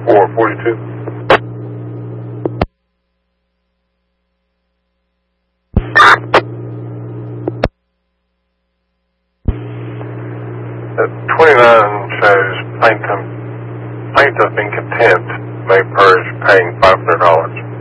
442. At 29 shows plaintiff in contempt may purge paying $500.